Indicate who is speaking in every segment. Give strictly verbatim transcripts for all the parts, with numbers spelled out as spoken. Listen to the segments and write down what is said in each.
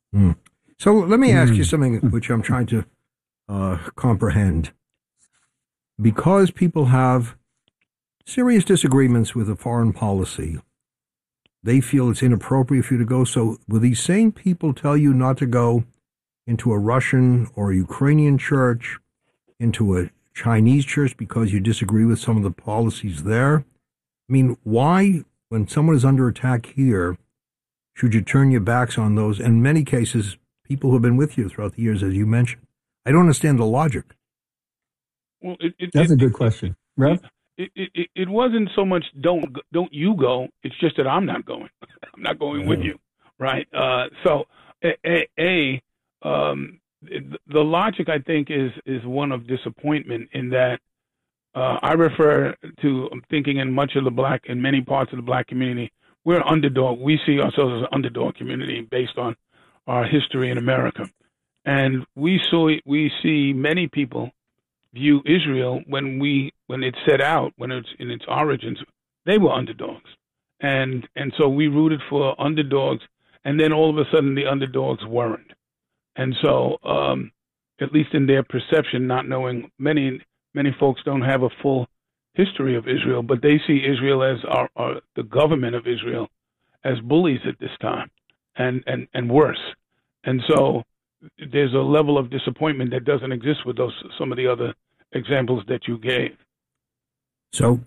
Speaker 1: Mm. So let me ask
Speaker 2: Mm.
Speaker 1: you something which I'm trying to uh, comprehend. Because people have serious disagreements with a foreign policy, they feel it's inappropriate for you to go. So will these same people tell you not to go into a Russian or Ukrainian church, into a Chinese church because you disagree with some of the policies there? I mean, why, when someone is under attack here, should you turn your backs on those? In many cases, people who have been with you throughout the years, as you mentioned. I don't understand the logic.
Speaker 3: Well, it, it,
Speaker 2: That's
Speaker 3: it,
Speaker 2: a good
Speaker 3: it,
Speaker 2: question.
Speaker 3: It,
Speaker 2: Rev?
Speaker 3: it, it, it wasn't so much don't don't you go. It's just that I'm not going. I'm not going with you, right? Uh, so a, a, a um, the logic I think is is one of disappointment in that uh, I refer to thinking in much of the black in many parts of the black community we're an underdog. We see ourselves as an underdog community based on our history in America, and we saw we see many people view Israel when we when it set out when it's in its origins, they were underdogs, and and so we rooted for underdogs, and then all of a sudden the underdogs weren't, and so um, at least in their perception, not knowing many many folks don't have a full history of Israel, but they see Israel as our, our the government of Israel as bullies at this time, and and and worse, and so there's a level of disappointment that doesn't exist with those some of the other examples that you gave.
Speaker 1: So,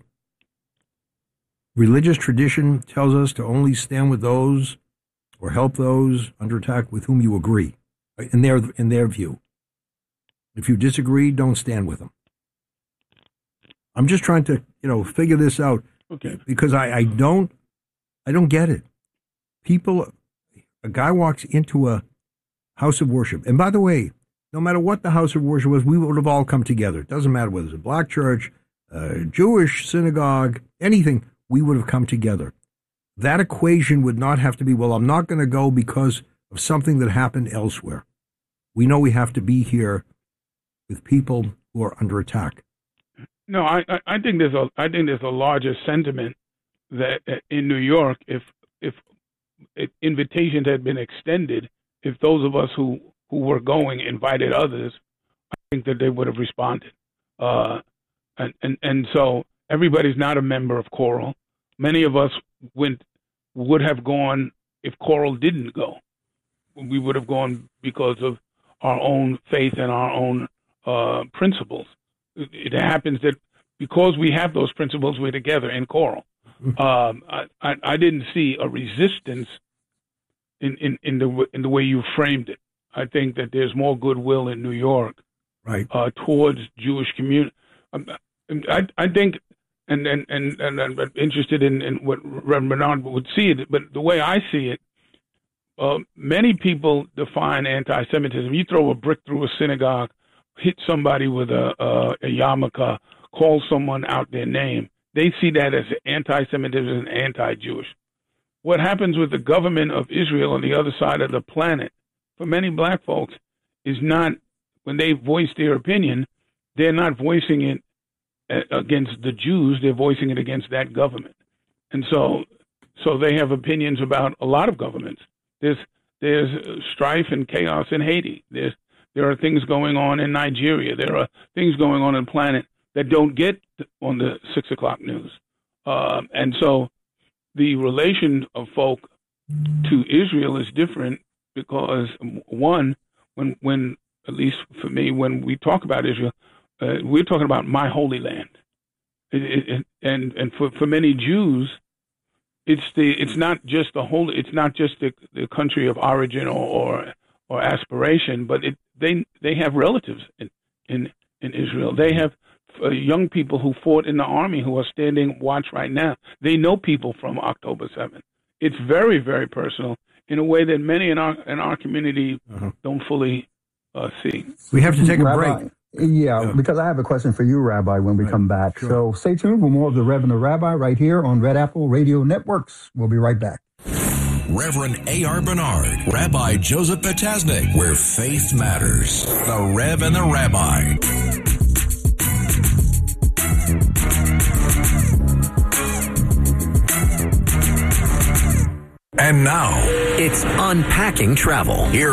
Speaker 1: religious tradition tells us to only stand with those or help those under attack with whom you agree, in their in their view. If you disagree, don't stand with them. I'm just trying to, you know, figure this out.
Speaker 3: Okay.
Speaker 1: Because I, I don't, I don't get it. People, a guy walks into a house of worship, and by the way, no matter what the house of worship was, we would have all come together. It doesn't matter whether it's a black church, a Jewish synagogue, anything, we would have come together. That equation would not have to be, well, I'm not going to go because of something that happened elsewhere. We know we have to be here with people who are under attack.
Speaker 3: No, I, I think there's a I think there's a larger sentiment that in New York, if if, if invitations had been extended, if those of us who, who were going invited others, I think that they would have responded. Uh, and, and and so everybody's not a member of Choral. Many of us went would have gone if Choral didn't go. We would have gone because of our own faith and our own uh, principles. It happens that because we have those principles, we're together in Choral. Um, I, I, I didn't see a resistance in, in, in the in the way you framed it. I think that there's more goodwill in New York,
Speaker 1: right,
Speaker 3: uh, towards Jewish community. Um, I I think, and and and, and I'm interested in, in what Reverend Bernard would see it, but the way I see it, uh, many people define anti-Semitism. You throw a brick through a synagogue, hit somebody with a, a, a yarmulke, call someone out their name, they see that as anti-Semitism and anti-Jewish. What happens with the government of Israel on the other side of the planet, for many black folks, is not, when they voice their opinion, they're not voicing it against the Jews, they're voicing it against that government. And so so they have opinions about a lot of governments. There's there's strife and chaos in Haiti. There's There are things going on in Nigeria. There are things going on on the planet that don't get on the six o'clock news. Um, and so the relation of folk to Israel is different because, one, when, when at least for me, when we talk about Israel, uh, we're talking about my holy land. It, it, and and for, for many Jews, it's the it's not just the holy, it's not just the, the country of origin or, or or aspiration, but it they they have relatives in in, in Israel. They have uh, young people who fought in the army who are standing watch right now. They know people from October seventh. It's very, very personal in a way that many in our in our community uh-huh. don't fully uh, see.
Speaker 1: We have to take a
Speaker 2: Rabbi,
Speaker 1: break.
Speaker 2: Yeah, yeah, because I have a question for you, Rabbi, when we right. come back. Sure. So stay tuned for more of the Reverend the Rabbi right here on Red Apple Radio Networks. We'll be right back.
Speaker 4: Reverend A R. Bernard, Rabbi Joseph Potasnik, where faith matters. The Rev and the Rabbi. And now,
Speaker 5: it's Unpacking Travel. Here